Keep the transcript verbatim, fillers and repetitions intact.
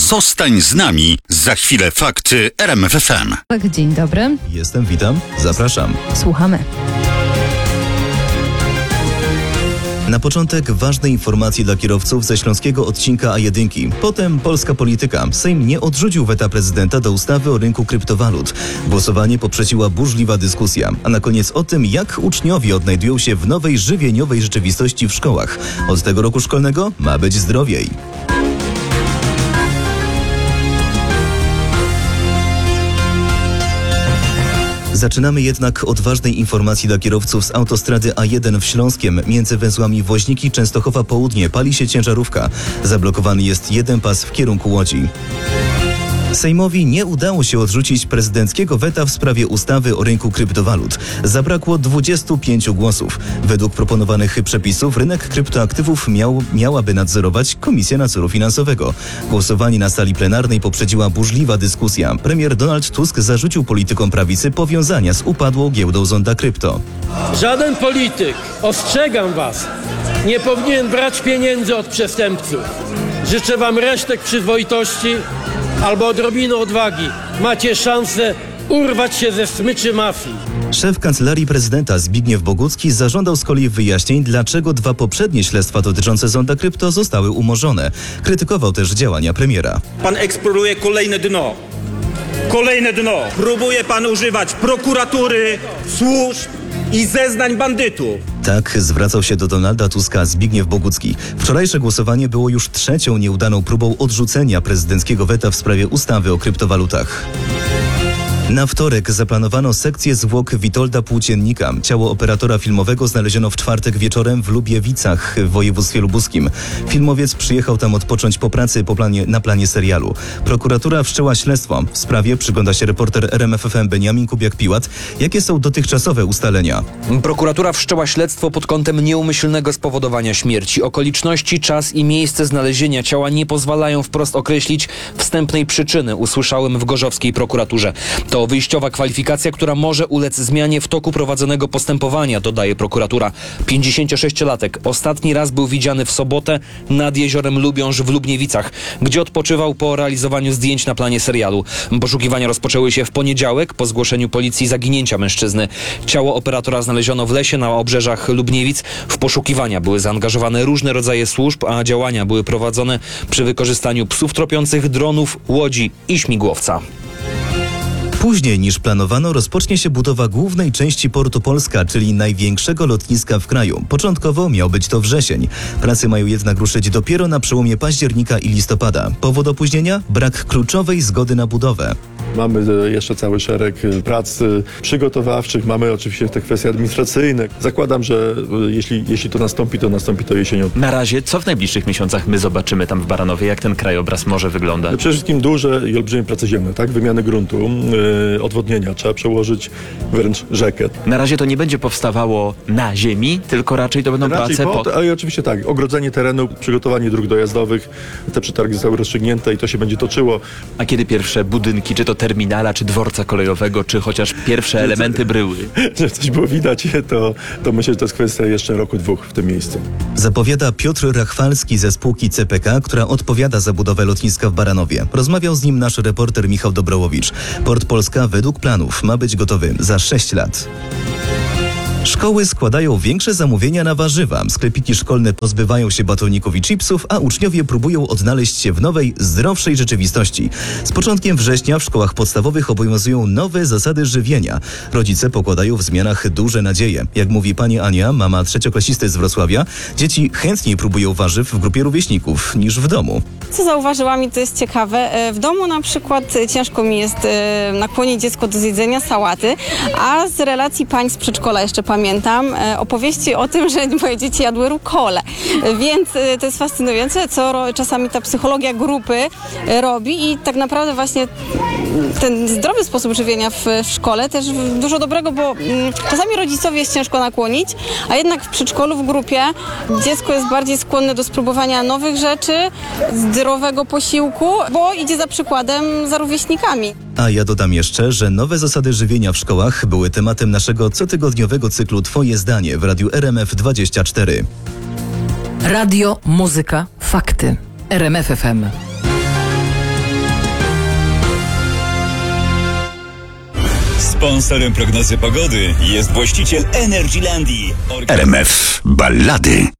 Zostań z nami. Za chwilę fakty R M F F M. Dzień dobry. Jestem, witam, zapraszam. Słuchamy. Na początek ważne informacje dla kierowców ze śląskiego odcinka A jeden. Potem polska polityka. Sejm nie odrzucił weta prezydenta do ustawy o rynku kryptowalut. Głosowanie poprzedziła burzliwa dyskusja. A na koniec o tym, jak uczniowie odnajdują się w nowej, żywieniowej rzeczywistości w szkołach. Od tego roku szkolnego ma być zdrowiej. Zaczynamy jednak od ważnej informacji dla kierowców z autostrady A jeden w Śląskiem. Między węzłami Woźniki Częstochowa Południe pali się ciężarówka. Zablokowany jest jeden pas w kierunku Łodzi. Sejmowi nie udało się odrzucić prezydenckiego weta w sprawie ustawy o rynku kryptowalut. Zabrakło dwudziestu pięciu głosów. Według proponowanych przepisów rynek kryptoaktywów miał, miałaby nadzorować Komisja Nadzoru Finansowego. Głosowanie na sali plenarnej poprzedziła burzliwa dyskusja. Premier Donald Tusk zarzucił politykom prawicy powiązania z upadłą giełdą Zonda Krypto. Żaden polityk, ostrzegam was, nie powinien brać pieniędzy od przestępców. Życzę wam resztek przyzwoitości albo odrobinę odwagi. Macie szansę urwać się ze smyczy mafii. Szef Kancelarii Prezydenta Zbigniew Bogucki zażądał z kolei wyjaśnień, dlaczego dwa poprzednie śledztwa dotyczące Zonda Krypto zostały umorzone. Krytykował też działania premiera. Pan eksploruje kolejne dno. Kolejne dno. Próbuje pan używać prokuratury, służb i zeznań bandytów. Tak zwracał się do Donalda Tuska Zbigniew Bogucki. Wczorajsze głosowanie było już trzecią nieudaną próbą odrzucenia prezydenckiego weta w sprawie ustawy o kryptowalutach. Na wtorek zaplanowano sekcję zwłok Witolda Płóciennika. Ciało operatora filmowego znaleziono w czwartek wieczorem w Lubiewicach w województwie lubuskim. Filmowiec przyjechał tam odpocząć po pracy po planie, na planie serialu. Prokuratura wszczęła śledztwo. W sprawie przygląda się reporter R M F F M Beniamin Kubiak-Piłat. Jakie są dotychczasowe ustalenia? Prokuratura wszczęła śledztwo pod kątem nieumyślnego spowodowania śmierci. Okoliczności, czas i miejsce znalezienia ciała nie pozwalają wprost określić wstępnej przyczyny, usłyszałem w gorzowskiej prokuraturze. To wyjściowa kwalifikacja, która może ulec zmianie w toku prowadzonego postępowania, dodaje prokuratura. pięćdziesięciosześciolatek ostatni raz był widziany w sobotę nad jeziorem Lubiąż w Lubniewicach, gdzie odpoczywał po realizowaniu zdjęć na planie serialu. Poszukiwania rozpoczęły się w poniedziałek po zgłoszeniu policji zaginięcia mężczyzny. Ciało operatora znaleziono w lesie na obrzeżach Lubniewic. W poszukiwania były zaangażowane różne rodzaje służb, a działania były prowadzone przy wykorzystaniu psów tropiących, dronów, łodzi i śmigłowca. Później niż planowano rozpocznie się budowa głównej części Portu Polska, czyli największego lotniska w kraju. Początkowo miał być to wrzesień. Prace mają jednak ruszyć dopiero na przełomie października i listopada. Powód opóźnienia? Brak kluczowej zgody na budowę. Mamy jeszcze cały szereg prac przygotowawczych, mamy oczywiście te kwestie administracyjne. Zakładam, że jeśli, jeśli to nastąpi, to nastąpi to jesienią. Na razie, co w najbliższych miesiącach my zobaczymy tam w Baranowie, jak ten krajobraz może wyglądać? Przede wszystkim duże i olbrzymie prace ziemne, tak? Wymiany gruntu, yy, odwodnienia, trzeba przełożyć wręcz rzekę. Na razie to nie będzie powstawało na ziemi, tylko raczej to będą raczej prace pod... pod... A i oczywiście tak, ogrodzenie terenu, przygotowanie dróg dojazdowych, te przetargi zostały rozstrzygnięte i to się będzie toczyło. A kiedy pierwsze budynki, czy to terminala, czy dworca kolejowego, czy chociaż pierwsze elementy bryły? Że coś było widać, to, to myślę, że to jest kwestia jeszcze roku, dwóch w tym miejscu. Zapowiada Piotr Rachwalski ze spółki C P K, która odpowiada za budowę lotniska w Baranowie. Rozmawiał z nim nasz reporter Michał Dobrołowicz. Port Polska według planów ma być gotowy za sześć lat. Szkoły składają większe zamówienia na warzywa. Sklepiki szkolne pozbywają się batoników i chipsów, a uczniowie próbują odnaleźć się w nowej, zdrowszej rzeczywistości. Z początkiem września w szkołach podstawowych obowiązują nowe zasady żywienia. Rodzice pokładają w zmianach duże nadzieje. Jak mówi pani Ania, mama trzecioklasisty z Wrocławia, dzieci chętniej próbują warzyw w grupie rówieśników niż w domu. Co zauważyłam i to jest ciekawe, w domu na przykład ciężko mi jest nakłonić dziecko do zjedzenia sałaty, a z relacji pań z przedszkola jeszcze pamiętam opowieści o tym, że moje dzieci jadły rukolę. Więc to jest fascynujące, co czasami ta psychologia grupy robi i tak naprawdę właśnie ten zdrowy sposób żywienia w szkole też dużo dobrego, bo czasami rodzicowi jest ciężko nakłonić, a jednak w przedszkolu, w grupie dziecko jest bardziej skłonne do spróbowania nowych rzeczy, zdrowego posiłku, bo idzie za przykładem za rówieśnikami. A ja dodam jeszcze, że nowe zasady żywienia w szkołach były tematem naszego cotygodniowego cyklu Twoje zdanie w Radiu R M F dwadzieścia cztery. Radio, muzyka, fakty. R M F F M. Sponsorem prognozy pogody jest właściciel Energylandii. R M F Ballady.